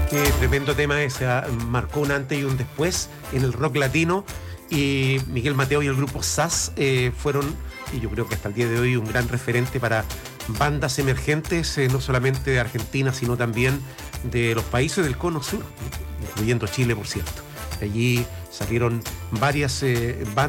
Qué tremendo tema ese, marcó un antes y un después en el rock latino, y Miguel Mateo y el grupo SAS fueron, y yo creo que hasta el día de hoy, un gran referente para bandas emergentes, no solamente de Argentina, sino también de los países del Cono Sur, incluyendo Chile, por cierto. De allí salieron varias bandas